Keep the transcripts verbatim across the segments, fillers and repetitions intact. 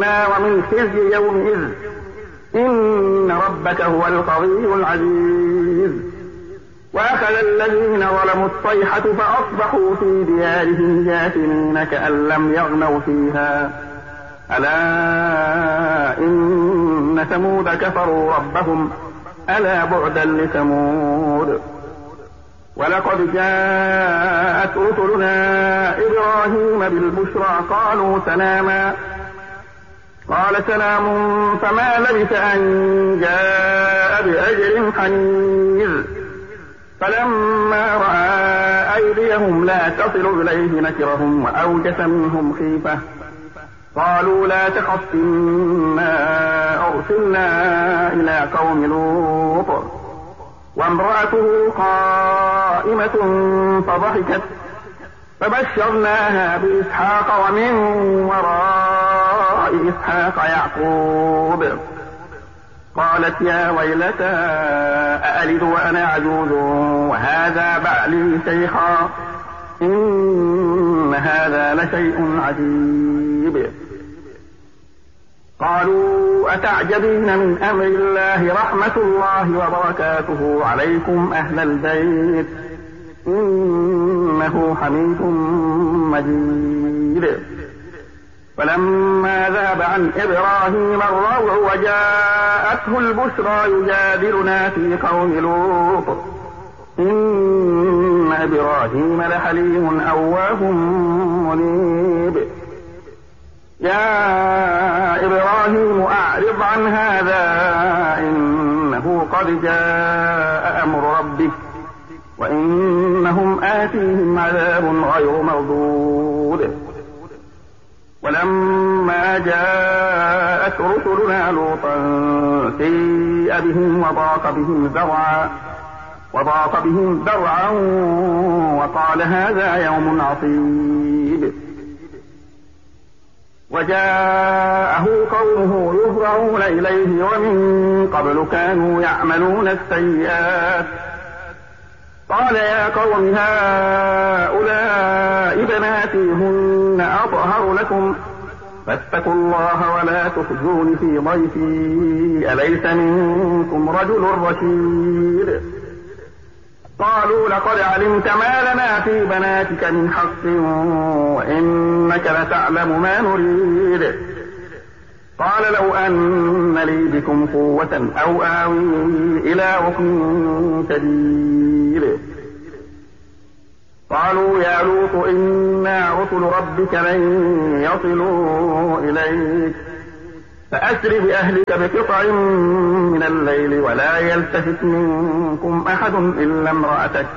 نجنا ومن خزي يومئذ إن ربك هو القوي العزيز. وأخذ الذين ظلموا الصيحة فأصبحوا في ديارهم جاثمين كأن لم يغنوا فيها ألا إن ثمود كفروا ربهم ألا بعدا لثمود. ولقد جاءت رسلنا إبراهيم بالبشرى قالوا سلاما قال سلام فما لبث أن جاء بأجر حنيذ. فلما رأى أيديهم لا تصل إليه نكرهم وأوجس منهم خيفة قالوا لا تخف إنا أرسلنا إلى قوم لوط وامرأته قائمة فضحكت فبشرناها بإسحاق ومن وراء إسحاق يعقوب قالت يا ويلتى أألد وأنا عجوز وهذا بعلي شيخا إن هذا لشيء عجيب. قالوا أتعجبين من أمر الله رحمة الله وبركاته عليكم أهل البيت إنه حميد مجيد. فلما ذهب عن إبراهيم الروع وجاءته البشرى يجادلنا في قوم لوط إن إبراهيم لحليم أواه منيب. يا إبراهيم أعرض عن هذا إنه قد جاء أمر ربك وإنهم آتيهم عذاب غير مردود. ولما جاءت رسلنا لوطا سيء بهم وضاق بهم ذرعا وضاق بهم ذرعا وقال هذا يوم عصيب. وجاءه قومه يهرعون إليه ومن قبل كانوا يعملون السيئات قال يا قوم هؤلاء بناتي هن أطهر لكم فاتقوا الله ولا تخزون في ضيفي أليس منكم رجل رشيد. قالوا لقد علمت ما لنا في بناتك من حق وإنك لتعلم ما نريد. قال لو أن لي بكم قوة أو آوي إلى ركن شديد. قالوا يا لوط إنا رسل ربك لن يصلوا إليك فأسر بأهلك بقطع من الليل ولا يلتفت منكم أحد إلا امرأتك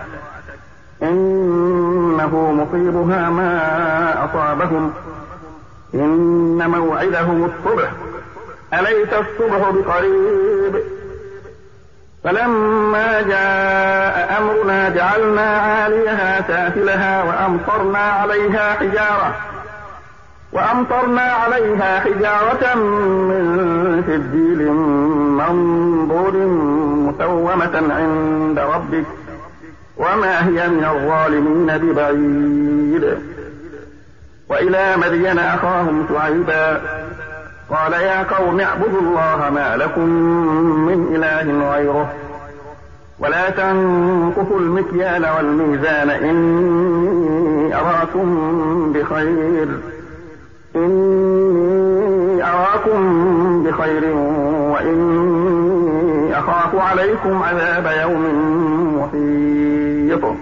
إنه مصيبها ما أصابهم إن موعدهم الصبح أليس الصبح بقريب. فلما جاء أمرنا جعلنا عاليها سافلها وأمطرنا عليها حجارة وأمطرنا عليها حجارة من سجيل منضود مسومة عند ربك وما هي من الظالمين ببعيد. وإلى مدين أخاهم شعيبا قال يا قوم اعبدوا الله ما لكم من إله غيره ولا تنقصوا المكيال والميزان إني أراكم بخير إني أراكم بخير وإني أخاف عليكم عذاب يوم محيط.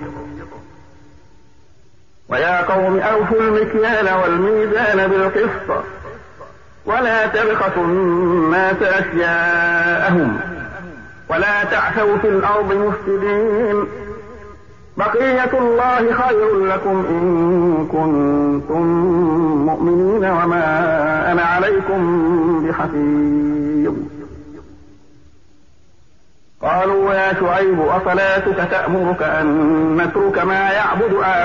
ويا قوم أوفوا المكيال والميزان بالقسط ولا تبخسوا الناس أشياءهم ولا تعثوا في الأرض مفسدين بقية الله خير لكم إن كنتم مؤمنين وما أنا عليكم بحفيظ. قالوا يا شعيب أصلاتك تأمرك أن نترك ما يعبد آباؤنا